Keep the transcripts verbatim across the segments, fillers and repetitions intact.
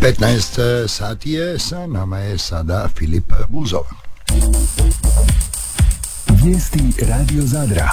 petnaest sati je, sa nama je sada Filip Buzov. Vijesti Radio Zadra.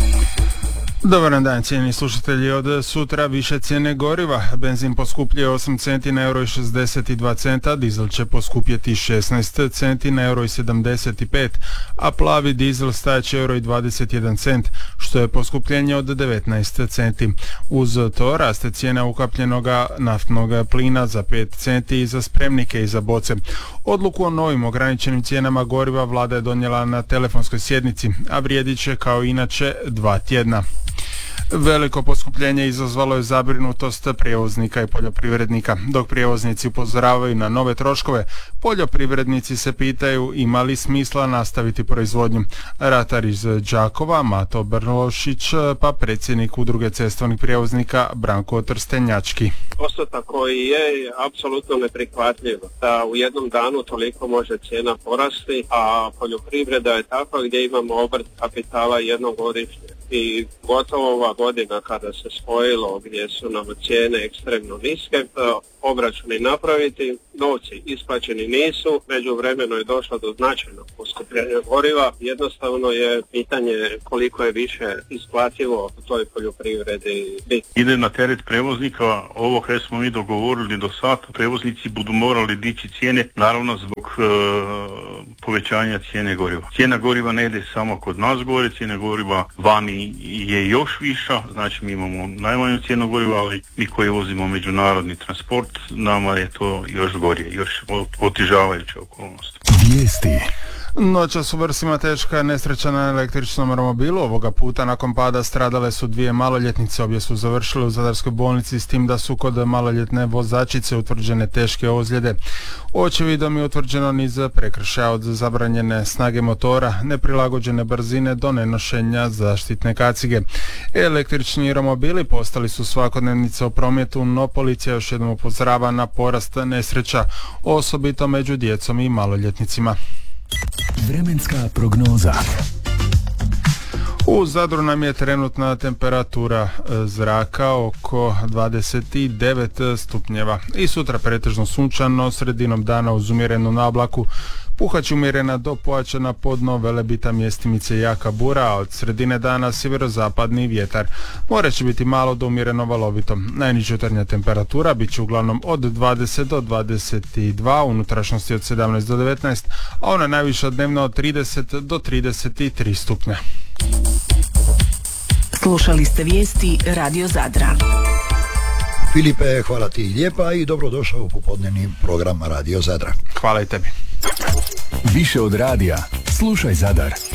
Dobar dan, cijenjeni slušatelji. Od sutra više cijene goriva. Benzin poskupljuje osam centi na euro i šezdeset dva centa, dizel će poskupjeti šesnaest centi na euro i sedamdeset pet, a plavi dizel staće euro i dvadeset jedan cent, što je poskupljenje od devetnaest centi. Uz to raste cijena ukapljenog naftnog plina za pet centi i za spremnike i za boce. Odluku o novim ograničenim cijenama goriva vlada je donijela na telefonskoj sjednici, a vrijedit će kao inače dva tjedna. Veliko poskupljenje izazvalo je zabrinutost prijevoznika i poljoprivrednika. Dok prijevoznici upozoravaju na nove troškove, poljoprivrednici se pitaju ima li smisla nastaviti proizvodnju. Ratar iz Đakova, Mato Brlošić, pa predsjednik udruge cestovnih prijevoznika Branko Trstenjački. Postotak koji je apsolutno neprihvatljiv, da u jednom danu toliko može cijena porasti, a poljoprivreda je takva gdje imamo obrt kapitala jednogodišnje. I gotovo ova godina kada se spojilo gdje su nam cijene ekstremno niske, obračuni napraviti, novci isplaćeni nisu, međuvremeno je došlo do značajnog poskupljenja goriva. Jednostavno je pitanje koliko je više isplativo u toj poljoprivredi biti. Ide na teret prevoznika, ovo koje smo mi dogovorili do sada, prevoznici budu morali dići cijene, naravno zbog e, povećanja cijene goriva. Cijena goriva ne ide samo kod nas gore, cijena goriva vani je još viša, znači mi imamo najmanju cijenu goriva, ali mi koji vozimo međunarodni transport, nama je to još gorije, još otežavajuća okolnost. Vijesti. Noćas u Vrsima teška nesreća na električnom romobilu. Ovoga puta nakon pada stradale su dvije maloljetnice. Obje su završile u Zadarskoj bolnici, s tim da su kod maloljetne vozačice utvrđene teške ozljede. Očevidom je utvrđeno niz prekršaja od zabranjene snage motora, neprilagođene brzine do nenošenja zaštitne kacige. Električni romobili postali su svakodnevnica u prometu, no policija još jednom upozorava na porast nesreća, osobito među djecom i maloljetnicima. Vremenska prognoza. U Zadru nam je trenutna temperatura zraka oko dvadeset devet stupnjeva i sutra pretežno sunčano, sredinom dana uz umjerenu nablaku. Puhać umjerena do pojačana podno Velebita, mjestimice jaka bura, a od sredine dana sjeverozapadni vjetar. More će biti malo do umjereno valovito. Najniža jutarnja temperatura bit će uglavnom od dvadeset do dvadeset dva, u unutrašnjosti od sedamnaest do devetnaest, a ona najviša dnevno od trideset do trideset tri stupnja. Slušali ste vijesti Radio Zadra. Filipe, hvala ti lijepa i dobrodošao u popodnevni program Radio Zadra. Hvala i tebi. Više od radija, slušaj Zadar.